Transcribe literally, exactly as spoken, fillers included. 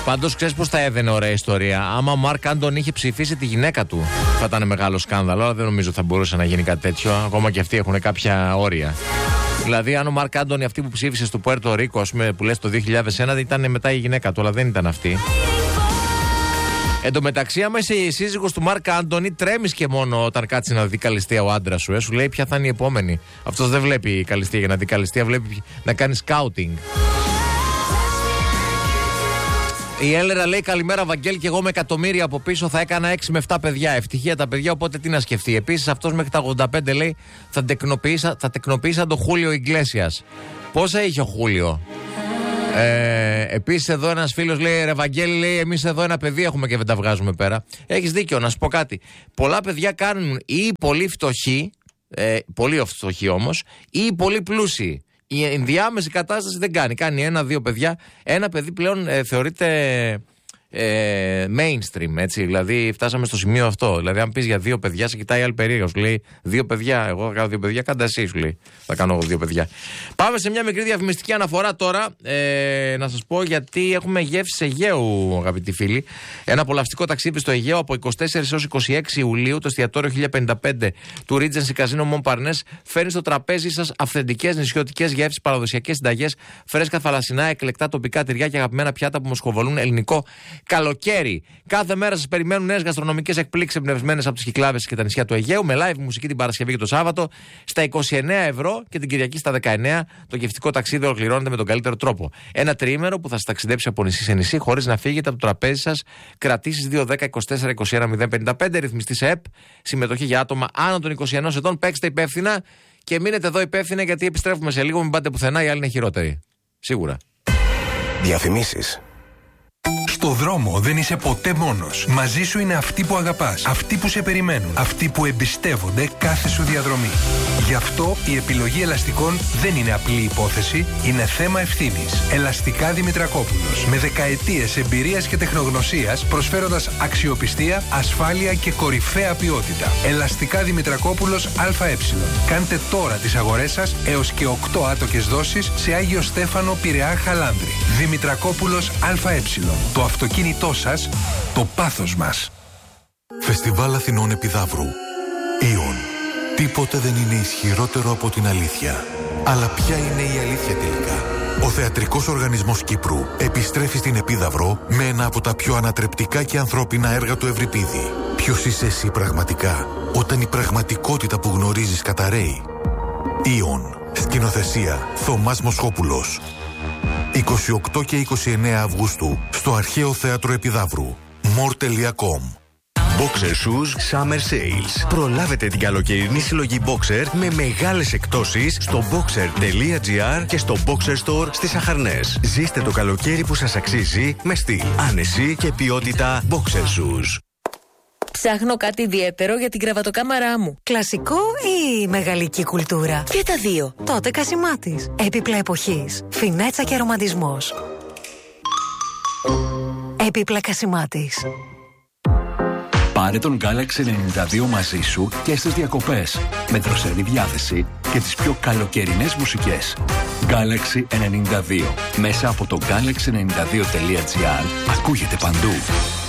Πάντως ξέρεις πως θα έδαινε ωραία ιστορία. Άμα ο Μαρκ Άντονι είχε ψηφίσει τη γυναίκα του, θα ήταν μεγάλο σκάνδαλο. Αλλά δεν νομίζω θα μπορούσε να γίνει κάτι τέτοιο. Ακόμα και αυτοί έχουν κάποια όρια. Δηλαδή, αν ο Μαρκ Άντονι, αυτή που ψήφισε στο Πουέρτο Ρίκο, ας πούμε, που λες το δύο χιλιάδες ένα, ήταν μετά η γυναίκα του, αλλά δεν ήταν αυτή. Εν τω μεταξύ, άμα είσαι η σύζυγος του Μαρκ Άντονι, τρέμεις και μόνο όταν κάτσει να δει καλλιστεία ο άντρας σου. Ε. Σου λέει ποια θα είναι η επόμενη. Αυτός δεν βλέπει καλλιστεία για να δει καλλιστεία, βλέπει να κάνει σκάουτινγκ. Η Έλερα λέει: καλημέρα, Βαγγέλη, και εγώ με εκατομμύρια από πίσω θα έκανα έξι με επτά παιδιά. Ευτυχία τα παιδιά, οπότε τι να σκεφτεί. Επίσης, αυτός μέχρι τα ογδόντα πέντε λέει: θα τεκνοποιήσα, θα τεκνοποιήσα το Χούλιο Ιγκλέσιας. Πόσα είχε ο Χούλιο? Ε, Επίσης, εδώ ένας φίλος λέει: ρε Βαγγέλη, λέει, εμείς εδώ ένα παιδί έχουμε και δεν τα βγάζουμε πέρα. Έχεις δίκιο, να σου πω κάτι. Πολλά παιδιά κάνουν ή πολύ φτωχοί, ε, πολύ φτωχοί όμως, ή πολύ πλούσιοι. Η ενδιάμεση κατάσταση δεν κάνει. Κάνει ένα-δύο παιδιά. Ένα παιδί πλέον ε, θεωρείται ε, mainstream, έτσι. Δηλαδή, φτάσαμε στο σημείο αυτό. Δηλαδή, αν πεις για δύο παιδιά, σε κοιτάει άλλη περίεργα. Σου λέει: δύο παιδιά, εγώ θα κάνω δύο παιδιά. Κάντε εσύ, σου λέει: θα κάνω εγώ δύο παιδιά. Πάμε σε μια μικρή διαφημιστική αναφορά τώρα. Ε, να σας πω γιατί έχουμε γεύση Αιγαίου, αγαπητοί φίλοι. Ένα απολαυστικό ταξίδι στο Αιγαίο από είκοσι τέσσερις έως είκοσι έξι Ιουλίου. Το εστιατόριο χίλια πενήντα πέντε του Regency Casino Montparnasse φέρνει στο τραπέζι σας αυθεντικές νησιωτικές γεύσεις, παραδοσιακές συνταγές, φρέσκα θαλασσινά, εκλεκτά τοπικά τυριά και αγαπημένα πιάτα που μοσχοβολούν ελληνικό καλοκαίρι. Κάθε μέρα σας περιμένουν νέες γαστρονομικές εκπλήξεις εμπνευσμένες από τις Κυκλάβες και τα νησιά του Αιγαίου, με live μουσική την Παρασκευή και το Σάββατο στα είκοσι εννέα ευρώ και την Κυριακή στα δεκαεννέα. Το γευτικό ταξίδι ολοκληρώνεται με τον καλύτερο τρόπο. Ένα τριήμερο που θα σας ταξιδέψει από νησί σε νησί χωρίς να φύγετε από το τραπέζι σας. Κρατήσεις δύο δέκα είκοσι τέσσερα είκοσι ένα μηδέν πενήντα πέντε. Ρυθμιστή σε ΕΠ. Συμμετοχή για άτομα άνω των είκοσι ενός ετών. Παίξτε υπεύθυνα και μείνετε εδώ υπεύθυνα, γιατί επιστρέφουμε σε λίγο. Μην πάτε πουθενά, οι άλλοι είναι χειρότεροι. Σίγουρα. Διαφημίσεις. Στο δρόμο δεν είσαι ποτέ μόνος. Μαζί σου είναι αυτοί που αγαπάς, αυτοί που σε περιμένουν, αυτοί που εμπιστεύονται κάθε σου διαδρομή. Γι' αυτό η επιλογή ελαστικών δεν είναι απλή υπόθεση, είναι θέμα ευθύνης. Ελαστικά Δημητρακόπουλος. Με δεκαετίες εμπειρίας και τεχνογνωσίας, προσφέροντας αξιοπιστία, ασφάλεια και κορυφαία ποιότητα. Ελαστικά Δημητρακόπουλος ΑΕ. Κάντε τώρα τις αγορές σας έως και οκτώ άτοκες δόσεις σε Άγιο Στέφανο, Πειραιά, Χαλάνδρη. Δημητρακόπουλος ΑΕ. Το αυτοκίνητό σας, το πάθος μας. Φεστιβάλ Αθηνών Επιδαύρου. Ιον. Τίποτε δεν είναι ισχυρότερο από την αλήθεια. Αλλά ποια είναι η αλήθεια τελικά? Ο Θεατρικός Οργανισμός Κύπρου επιστρέφει στην Επίδαυρο με ένα από τα πιο ανατρεπτικά και ανθρώπινα έργα του Ευρυπίδη. Ποιος είσαι εσύ πραγματικά, όταν η πραγματικότητα που γνωρίζεις καταρρέει? Ιον. Σκηνοθεσία Θωμάς Μοσχόπουλος. είκοσι οκτώ και είκοσι εννέα Αυγούστου στο Αρχαίο Θέατρο Επιδαύρου. more τελεία com. Boxer Shoes Summer Sales. Προλάβετε την καλοκαιρινή συλλογή Boxer με μεγάλες εκπτώσεις στο boxer τελεία gr και στο Boxer Store στις Αχαρνές. Ζήστε το καλοκαίρι που σας αξίζει με στυλ, άνεση και ποιότητα Boxer Shoes. Ψάχνω κάτι ιδιαίτερο για την κρεβατοκάμαρά μου. Κλασικό ή μεγαλική κουλτούρα? Και τα δύο. Τότε Κασιμάτης. Έπιπλα εποχής. Φινέτσα και ρομαντισμός. Έπιπλα Κασιμάτης. Πάρε τον Galaxy ενενήντα δύο μαζί σου και στις διακοπές, με δροσερή διάθεση και τις πιο καλοκαιρινές μουσικές. Galaxy ενενήντα δύο. Μέσα από το γκάλαξι ενενήντα δύο τελεία τζι άρ ακούγεται παντού.